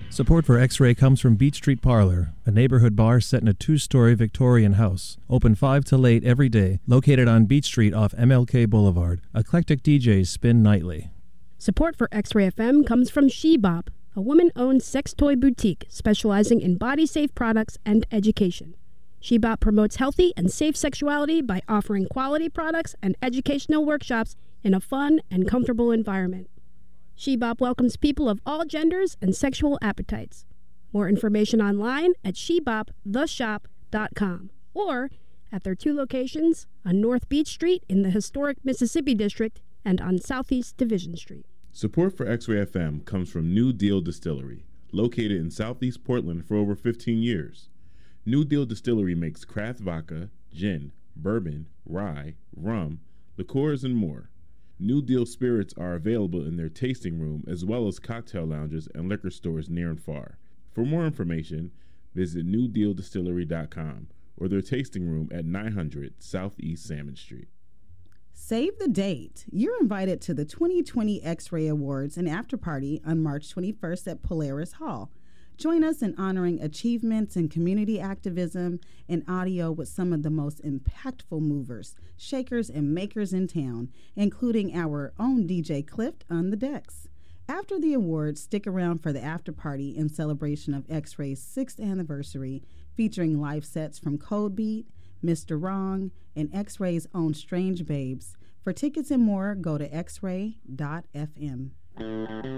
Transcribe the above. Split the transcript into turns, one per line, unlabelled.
Support for X-Ray comes from Beach Street Parlor, a neighborhood bar set in a 2-story Victorian house. Open 5 till 8 every day, located on Beach Street off MLK Boulevard. Eclectic DJs spin nightly.
Support for X-Ray FM comes from She-Bop, a woman-owned sex toy boutique specializing in body-safe products and education. She-Bop promotes healthy and safe sexuality by offering quality products and educational workshops in a fun and comfortable environment. She-Bop welcomes people of all genders and sexual appetites. More information online at sheboptheshop.com or at their 2 locations on North Beach Street in the historic Mississippi District and on Southeast Division Street.
Support for X-Ray FM comes from New Deal Distillery, located in Southeast Portland for over 15 years. New Deal Distillery makes craft vodka, gin, bourbon, rye, rum, liqueurs, and more. New Deal spirits are available in their tasting room as well as cocktail lounges and liquor stores near and far. For more information, visit newdealdistillery.com or their tasting room at 900 Southeast Salmon Street.
Save the date. You're invited to the 2020 X-Ray Awards and After Party on March 21st at Polaris Hall. Join us in honoring achievements in community activism and audio with some of the most impactful movers, shakers, and makers in town, including our own DJ Clift on the decks. After the awards, stick around for the after party in celebration of X-Ray's 6th anniversary, featuring live sets from Code Beat, Mr. Wrong, and X-Ray's own Strange Babes. For tickets and more, go to xray.fm.